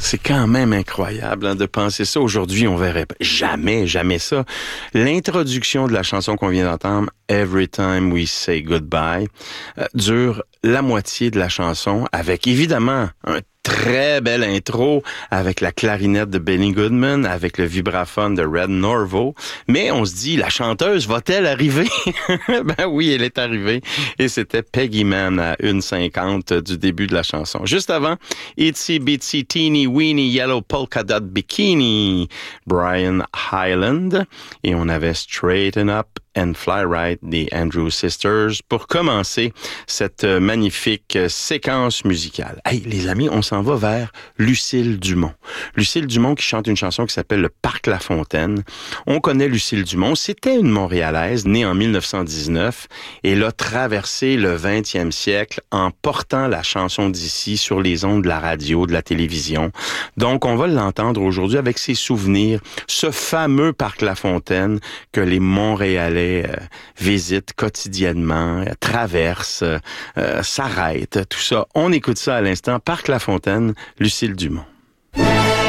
C'est quand même incroyable de penser ça. Aujourd'hui, on verrait jamais ça. L'introduction de la chanson qu'on vient d'entendre, Every Time We Say Goodbye, dure la moitié de la chanson avec évidemment un très belle intro avec la clarinette de Benny Goodman, avec le vibraphone de Red Norvo. Mais on se dit, la chanteuse va-t-elle arriver? Ben oui, elle est arrivée. Et c'était Peggy Mann à 1:50 du début de la chanson. Juste avant, Itsy Bitsy Teeny Weeny Yellow Polka Dot Bikini, Brian Hyland. Et on avait Straighten Up and Fly Right des Andrews Sisters pour commencer cette magnifique séquence musicale. Hey, les amis, on s'en va vers Lucille Dumont. Lucille Dumont qui chante une chanson qui s'appelle Le Parc La Fontaine. On connaît Lucille Dumont. C'était une Montréalaise née en 1919 et elle a traversé le 20e siècle en portant la chanson d'ici sur les ondes de la radio, de la télévision. Donc, on va l'entendre aujourd'hui avec ses souvenirs. Ce fameux Parc La Fontaine que les Montréalais visitent quotidiennement, traversent, s'arrêtent, tout ça. On écoute ça à l'instant. Parc La Fontaine, Lucille Dumont.